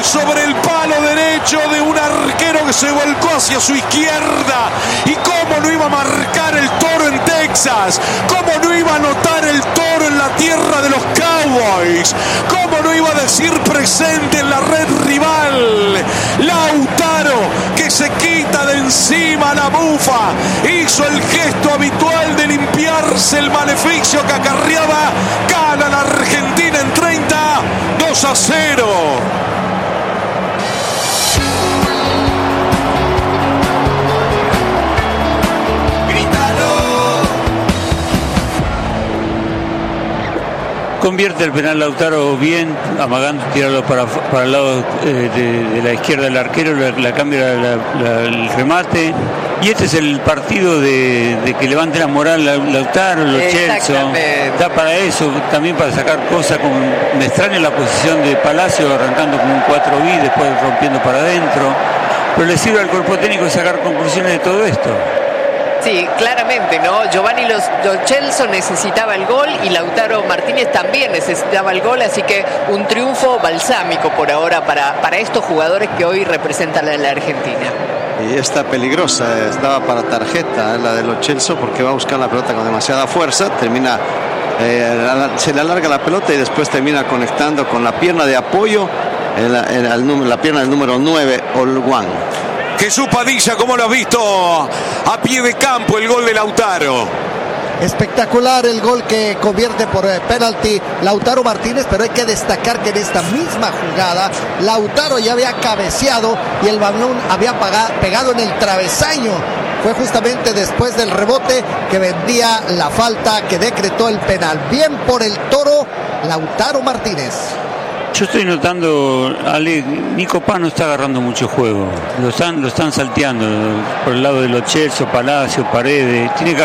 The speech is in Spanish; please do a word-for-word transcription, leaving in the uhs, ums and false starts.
sobre el palo derecho de un arquero que se volcó hacia su izquierda. Y cómo no iba a marcar el Toro en Texas, cómo no iba a anotar el Toro en la tierra de los Cowboys, cómo no iba a decir presente en la red rival. Lautaro, que se quita de encima la bufa, hizo el gesto habitual de limpiarse el maleficio que acarreaba. Gana la Argentina en treinta, dos a cero. Convierte el penal Lautaro bien, amagando tirarlo para, para el lado eh, de, de la izquierda del arquero, la, la cambia la, la, el remate. Y este es el partido de, de que levante la moral Lautaro, los Chelsea. Da para eso, también para sacar cosas. Como, me extraña la posición de Palacio arrancando como un cuatro B, después rompiendo para adentro. Pero le sirve al cuerpo técnico sacar conclusiones de todo esto. Sí, claramente, ¿no? Giovanni Lo Celso necesitaba el gol y Lautaro Martínez también necesitaba el gol, así que un triunfo balsámico por ahora para, para estos jugadores que hoy representan a la Argentina. Y está peligrosa, estaba para tarjeta la de Lo Celso, porque va a buscar la pelota con demasiada fuerza, termina, eh, se le alarga la pelota y después termina conectando con la pierna de apoyo, en la, en el, la pierna del número nueve, Olguán. Jesús Padilla, ¿cómo lo has visto a pie de campo el gol de Lautaro? Espectacular el gol que convierte por penalti Lautaro Martínez, pero hay que destacar que en esta misma jugada Lautaro ya había cabeceado y el balón había pegado en el travesaño. Fue justamente después del rebote que vendía la falta que decretó el penal. Bien por el Toro, Lautaro Martínez. Yo estoy notando, Ale, Nico Paz no está agarrando mucho juego. Lo están, lo están salteando por el lado de Lo Celso, Palacio, Paredes. Tiene que